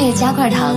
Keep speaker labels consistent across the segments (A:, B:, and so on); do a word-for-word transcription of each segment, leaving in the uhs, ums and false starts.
A: 乐加块糖。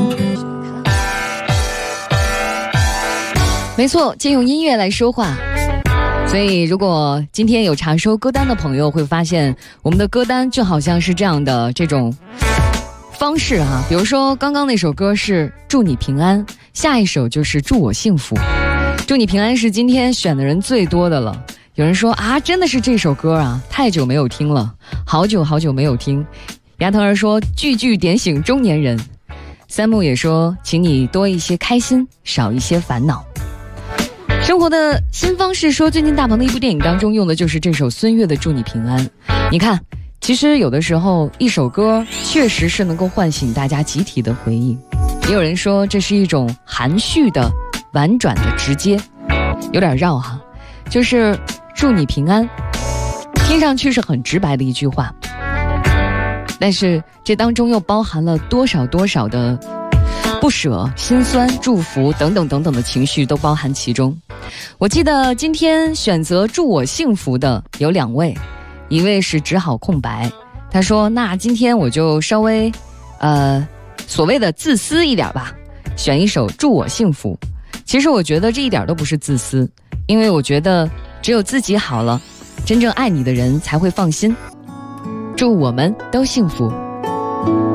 A: 没错，借用音乐来说话。所以如果今天有查收歌单的朋友会发现，我们的歌单就好像是这样的这种方式啊。比如说刚刚那首歌是祝你平安，下一首就是祝我幸福。祝你平安是今天选的人最多的了。有人说啊，真的是这首歌啊，太久没有听了，好久好久没有听。牙疼儿说句句点醒中年人。三木也说请你多一些开心，少一些烦恼。生活的新方式说最近大鹏的一部电影当中用的就是这首孙悦的祝你平安。你看，其实有的时候一首歌确实是能够唤醒大家集体的回忆。也有人说这是一种含蓄的婉转的直接，有点绕哈，就是祝你平安，听上去是很直白的一句话，但是这当中又包含了多少多少的不舍、心酸、祝福等等等等的情绪都包含其中。我记得今天选择祝我幸福的有两位，一位是只好空白，他说那今天我就稍微呃所谓的自私一点吧，选一首祝我幸福。其实我觉得这一点都不是自私，因为我觉得只有自己好了，真正爱你的人才会放心。祝我们都幸福。